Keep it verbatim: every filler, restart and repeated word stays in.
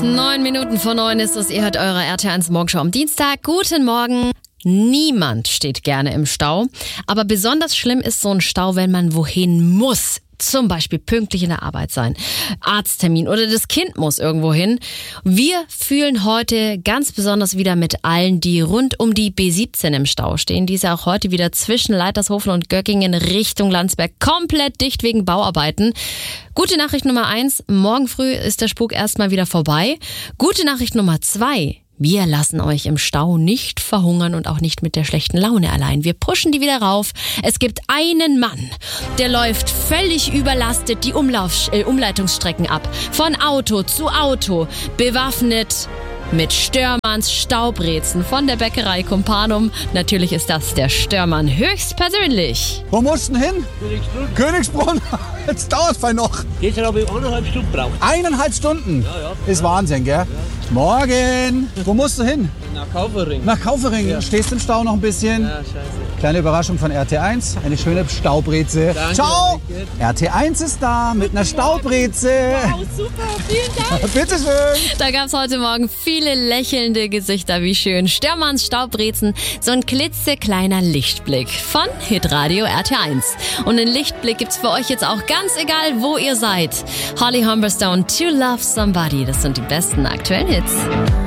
Neun Minuten vor neun ist es. Ihr hört eure R T eins Morgenshow am Dienstag. Guten Morgen. Niemand steht gerne im Stau. Aber besonders schlimm ist so ein Stau, wenn man wohin muss. Zum Beispiel pünktlich in der Arbeit sein, Arzttermin oder das Kind muss irgendwo hin. Wir fühlen heute ganz besonders wieder mit allen, die rund um die B siebzehn im Stau stehen. Die ist ja auch heute wieder zwischen Leitershofen und Göggingen Richtung Landsberg komplett dicht wegen Bauarbeiten. Gute Nachricht Nummer eins, morgen früh ist der Spuk erstmal wieder vorbei. Gute Nachricht Nummer zwei, wir lassen euch im Stau nicht verhungern und auch nicht mit der schlechten Laune allein. Wir pushen die wieder rauf. Es gibt einen Mann, der läuft völlig überlastet die Umlauf, äh, Umleitungsstrecken ab. Von Auto zu Auto, bewaffnet mit Störmanns Staubrezen von der Bäckerei Kumpanum. Natürlich ist das der Störmann höchstpersönlich. Wo musst du denn hin? Königsbrunn. Königsbrunn? Jetzt dauert es fein noch. Jetzt habe ich eineinhalb Stunden gebraucht. Eineinhalb Stunden? Ja, ja. Ist Wahnsinn, gell? Ja. Morgen. Wo musst du hin? Nach Kaufering. Nach Kaufering. Ja. Stehst im Stau noch ein bisschen? Ja, scheiße. Kleine Überraschung von R T eins. Eine schöne Staubreze. Danke, Ciao! danke. R T eins ist da mit einer Staubreze. Wow, super, vielen Dank. Bitteschön. Da gab es heute Morgen viele lächelnde Gesichter, wie schön. Störmanns Staubrezen, so ein klitzekleiner Lichtblick von Hitradio R T eins. Und einen Lichtblick gibt's für euch jetzt auch ganz egal, wo ihr seid. Holly Humberstone, To Love Somebody, das sind die besten aktuellen Hits.